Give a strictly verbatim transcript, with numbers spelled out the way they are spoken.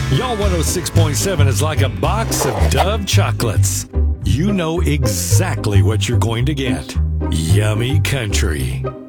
Y'all one oh six point seven is like a box of Dove chocolates. You know exactly what you're going to get. Yummy country.